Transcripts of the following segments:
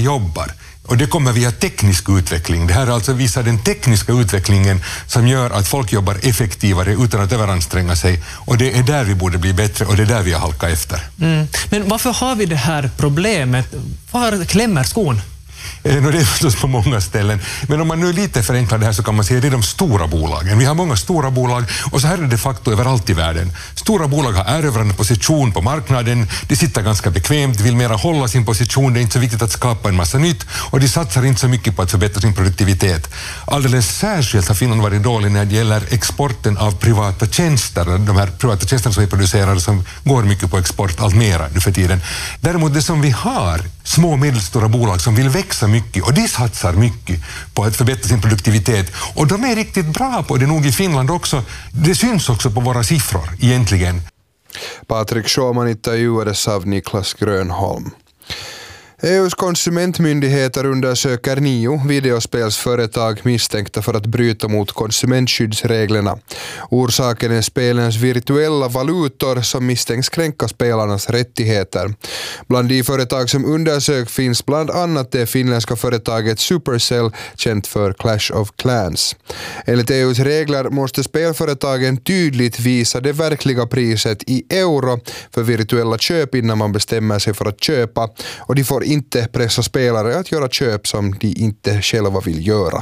jobbar. Och det kommer via teknisk utveckling. Det här alltså visar den tekniska utvecklingen som gör att folk jobbar effektivare utan att överanstränga sig. Och det är där vi borde bli bättre och det är där vi har halkat efter. Men varför har vi det här problemet? Var klämmer skon? Det är förstås på många ställen. Men om man nu lite förenklar det här så kan man säga att det är de stora bolagen. Vi har många stora bolag och så här är det de facto överallt i världen. Stora bolag har erövrande position på marknaden. De sitter ganska bekvämt, vill mera hålla sin position. Det är inte så viktigt att skapa en massa nytt och de satsar inte så mycket på att förbättra sin produktivitet. Alldeles särskilt har Finland varit dålig när det gäller exporten av privata tjänster. De här privata tjänsterna som vi producerar som går mycket på export allt mera nu för tiden. Däremot det som vi har, små och medelstora bolag som vill växa mycket och de satsar mycket på att förbättra sin produktivitet och de är riktigt bra på det nog i Finland också. Det syns också på våra siffror egentligen. Patrik Sjöman intervjuades av Niklas Grönholm. EUs konsumentmyndigheter undersöker 9 videospelsföretag misstänkta för att bryta mot konsumentskyddsreglerna. Orsaken är spelens virtuella valutor som misstänks kränka spelarnas rättigheter. Bland de företag som undersöks finns bland annat det finländska företaget Supercell, känt för Clash of Clans. Enligt EUs regler måste spelföretagen tydligt visa det verkliga priset i euro för virtuella köp innan man bestämmer sig för att köpa, och de får inte pressa spelare att göra köp som de inte själva vill göra.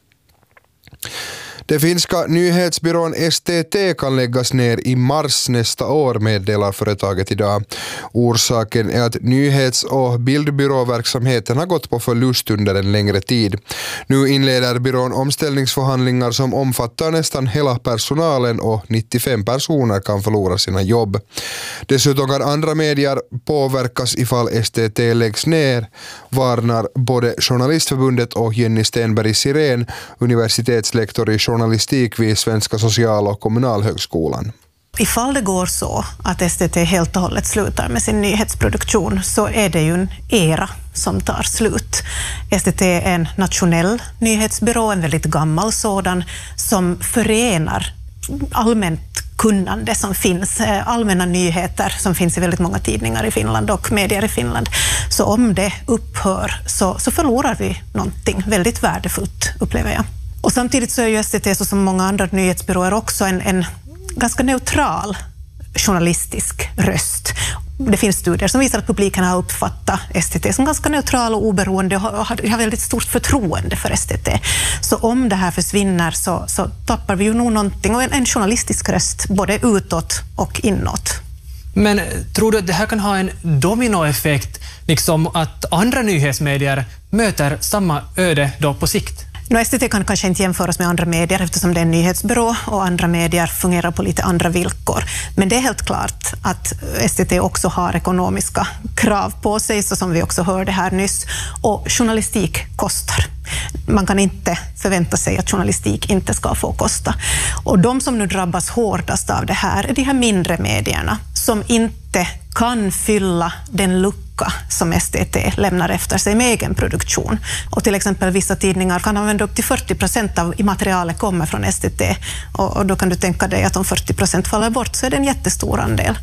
Det finska nyhetsbyrån STT kan läggas ner i mars nästa år, meddelar företaget idag. Orsaken är att nyhets- och bildbyråverksamheten har gått på förlust under en längre tid. Nu inleder byrån omställningsförhandlingar som omfattar nästan hela personalen och 95 personer kan förlora sina jobb. Dessutom kan andra medier påverkas ifall STT läggs ner, varnar både Journalistförbundet och Jenny Stenberg Sirén, universitetslektor i journalistik vid Svenska social- och kommunalhögskolan. Ifall det går så att STT helt och hållet slutar med sin nyhetsproduktion så är det ju en era som tar slut. STT är en nationell nyhetsbyrå, en väldigt gammal sådan, som förenar allmänt kunnande som finns, allmänna nyheter som finns i väldigt många tidningar i Finland och medier i Finland. Så om det upphör så förlorar vi någonting väldigt värdefullt, upplever jag. Och samtidigt så är ju STT, så som många andra nyhetsbyråer, också en ganska neutral journalistisk röst. Det finns studier som visar att publiken har uppfattat STT som ganska neutral och oberoende och har väldigt stort förtroende för STT. Så om det här försvinner så tappar vi ju nog någonting, och en journalistisk röst både utåt och inåt. Men tror du att det här kan ha en dominoeffekt, liksom att andra nyhetsmedier möter samma öde då på sikt? STT kan kanske inte jämföras med andra medier eftersom det är en nyhetsbyrå och andra medier fungerar på lite andra villkor. Men det är helt klart att STT också har ekonomiska krav på sig, så som vi också hörde här nyss. Och journalistik kostar. Man kan inte förvänta sig att journalistik inte ska få kosta. Och de som nu drabbas hårdast av det här är de här mindre medierna som inte kan fylla den lucka som STT lämnar efter sig med egen produktion. Och till exempel vissa tidningar kan använda upp till 40% av materialet kommer från STT. Och då kan du tänka dig att om 40% faller bort så är det en jättestor andel.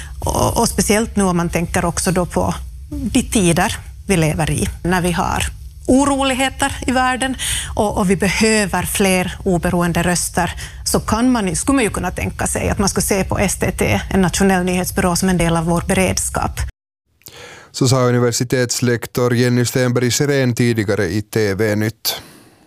Och speciellt nu om man tänker också då på de tider vi lever i, när vi har oroligheter i världen och vi behöver fler oberoende röster, så skulle man ju kunna tänka sig att man ska se på STT, en nationell nyhetsbyrå, som en del av vår beredskap. Så sa universitetslektor Jenny Stenberg Sirén tidigare i TV-nytt.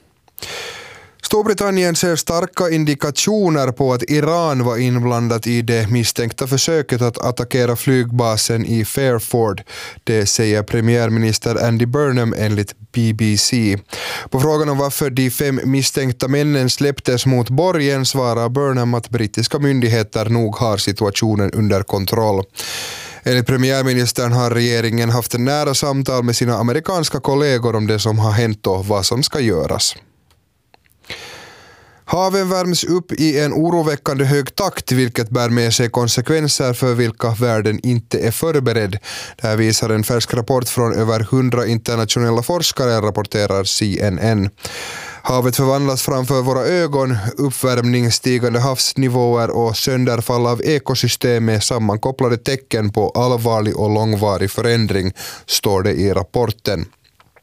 Storbritannien ser starka indikationer på att Iran var inblandat i det misstänkta försöket att attackera flygbasen i Fairford. Det säger premiärminister Andy Burnham enligt BBC. På frågan om varför de 5 misstänkta männen släpptes mot borgen svarar Burnham att brittiska myndigheter nog har situationen under kontroll. Enligt premiärministern har regeringen haft en nära samtal med sina amerikanska kollegor om det som har hänt och vad som ska göras. Haven värms upp i en oroväckande hög takt, vilket bär med sig konsekvenser för vilka världen inte är förberedd. Det här visar en färsk rapport från över 100 internationella forskare, rapporterar CNN. Havet förvandlas framför våra ögon, uppvärmning, stigande havsnivåer och sönderfall av ekosystem med sammankopplade tecken på allvarlig och långvarig förändring, står det i rapporten.